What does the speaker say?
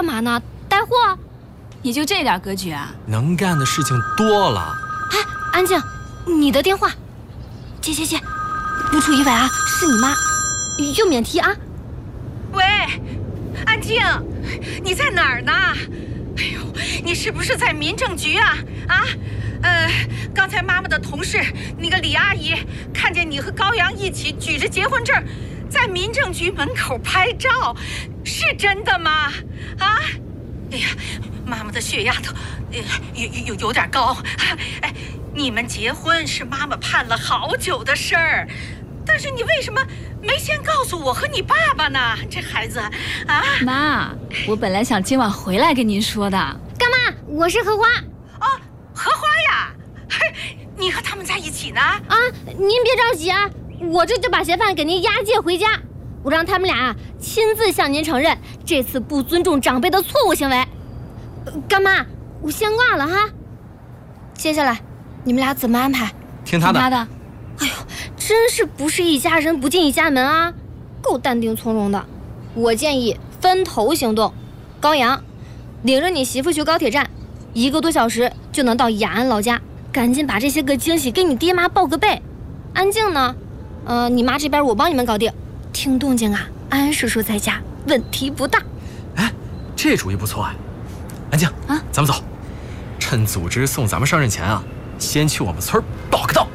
嘛呢？带货？ 你就这点格局啊？ 能干的事情多了。 哎，安静，你的电话，接，不出意外啊，是你妈，有免提啊。 喂，安静，你在哪儿呢？哎呦，你是不是在民政局啊？刚才妈妈的同事那个李阿姨看见你和高阳一起举着结婚证，在民政局门口拍照，是真的吗？啊？哎呀，妈妈的血压都有点高。哎，你们结婚是妈妈盼了好久的事儿，但是你为什么没先告诉我和你爸爸呢？这孩子啊！ 妈，我本来想今晚回来跟您说的。 干嘛？我是荷花。 哦，荷花呀，你和他们在一起呢？ 啊，您别着急啊，我这就把嫌犯给您押解回家，我让他们俩亲自向您承认这次不尊重长辈的错误行为。干妈，我先挂了哈。接下来你们俩怎么安排？ 听他的。 哎呦，真是不是一家人不进一家门啊，够淡定从容的。我建议分头行动，高阳领着你媳妇去高铁站，1个多小时就能到雅安老家，赶紧把这些个惊喜给你爹妈报个备。安静呢，你妈这边我帮你们搞定，听动静啊，安叔叔在家问题不大。 哎，这主意不错啊。安静啊，咱们走，趁组织送咱们上任前啊，先去我们村报个到。